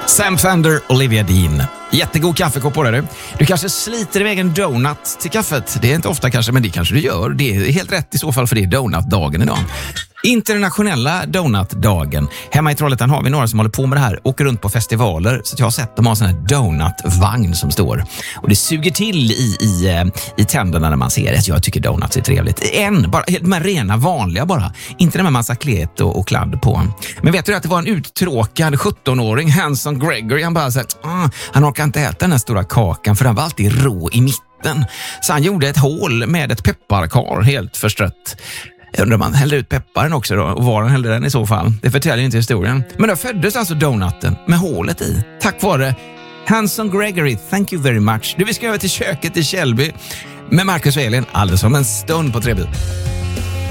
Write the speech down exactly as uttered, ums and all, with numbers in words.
Sam Fender, Olivia Dean. Jättegod kaffekopp på dig du. Du kanske sliter iväg en donut till kaffet. Det är inte ofta kanske, men det kanske du gör. Det är helt rätt i så fall, för det är donutdagen idag. Internationella donutdagen. Hemma i Trollhättan har vi några som håller på med det här. Åker runt på festivaler. Så jag har sett dem ha en sån här donutvagn som står. Och det suger till i, i, i tänderna när man ser det. Jag tycker donuts är trevligt. En, bara, de här rena vanliga bara. Inte med massa klet och, och kladd på. Men vet du att det var en uttråkad sjuttonåring, Hanson Gregory. Han bara så här, ah, han orkar inte äta den här stora kakan för den var alltid rå i mitten. Så han gjorde ett hål med ett pepparkar helt förstrött. Jag undrar om man hällde ut pepparen också då, och var han hällde den i så fall. Det förtäljer inte historien. Men då föddes alltså donuten med hålet i. Tack vare Hanson Gregory, thank you very much. Du, vi ska över till köket i Källby med Marcus och Elin alldeles om en stund på Trebyd.